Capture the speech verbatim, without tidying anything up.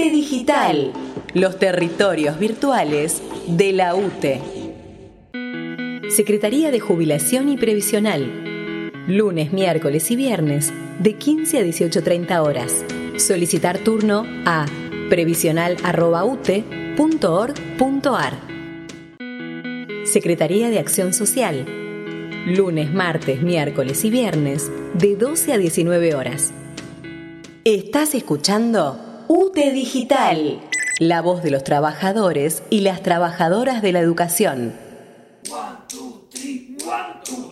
U T E Digital, los territorios virtuales de la U T E. Secretaría de Jubilación y Previsional. Lunes, miércoles y viernes de quince a dieciocho treinta horas. Solicitar turno a previsional arroba u t e punto org punto a r. Secretaría de Acción Social. Lunes, martes, miércoles y viernes de doce a diecinueve horas. Estás escuchando U T E Digital, la voz de los trabajadores y las trabajadoras de la educación. One, two, three, one, two.